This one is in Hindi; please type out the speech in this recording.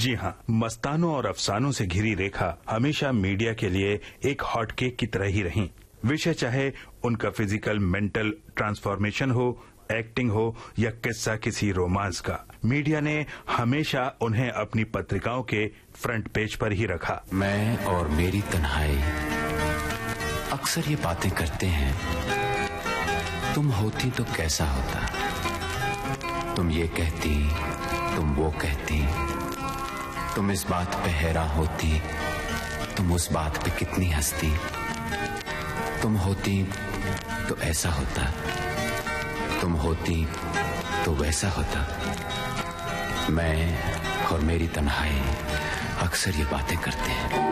जी हाँ, मस्तानों और अफसानों से घिरी रेखा हमेशा मीडिया के लिए एक हॉट केक की तरह ही रही। विषय चाहे उनका फिजिकल मेंटल ट्रांसफॉर्मेशन हो, एक्टिंग हो या किस्सा किसी रोमांस का, मीडिया ने हमेशा उन्हें अपनी पत्रिकाओं के फ्रंट पेज पर ही रखा। मैं और मेरी तन्हाई अक्सर ये बातें करते हैं, तुम होती तो कैसा होता, तुम ये कहती, तुम वो कहती, तुम इस बात पे हैरान होती, तुम उस बात पे कितनी हंसती, तुम होती तो ऐसा होता, तुम होती तो वैसा होता। मैं और मेरी तन्हाई अक्सर ये बातें करते हैं।